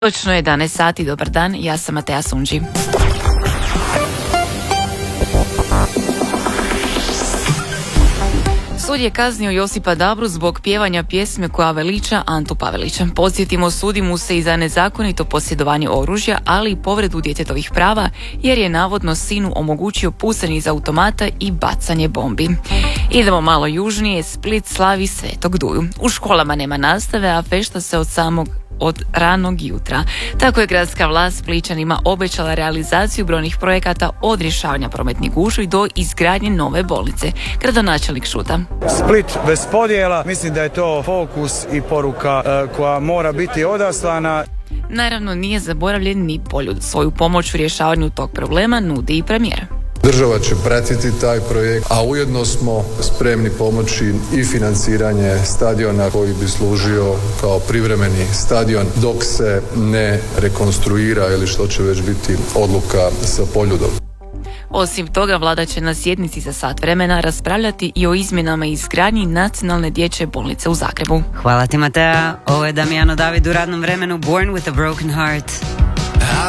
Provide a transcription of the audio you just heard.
Točno je 11 sati, dobar dan, ja sam Matea Sunđi. Sud je kaznio Josipa Dabru zbog pjevanja pjesme koja veliča Antu Pavelića. Podsjetimo, sudi mu se i za nezakonito posjedovanje oružja, ali i povredu djetetovih prava, jer je navodno sinu omogućio pucanje iz automata i bacanje bombi. Idemo malo južnije, Split slavi Svetog Duju. U školama nema nastave, a fešta se od ranog jutra. Tako je gradska vlast Splićanima obećala realizaciju brojnih projekata od rješavanja prometnih gužvi do izgradnje nove bolnice. Gradonačelnik šuta. Split bez podjela, mislim da je to fokus i poruka koja mora biti odaslana. Naravno, nije zaboravljen ni Poljud. Svoju pomoć u rješavanju tog problema nudi i premijer. Država će pratiti taj projekt, a ujedno smo spremni pomoći i financiranje stadiona koji bi služio kao privremeni stadion dok se ne rekonstruira ili što će već biti odluka sa Poljudom. Osim toga, vlada će na sjednici za sat vremena raspravljati i o izmjenama i izgradnji nacionalne dječje bolnice u Zagrebu. Hvala ti, Matea. Ovo je Damijano David u radnom vremenu, Born with a Broken Heart.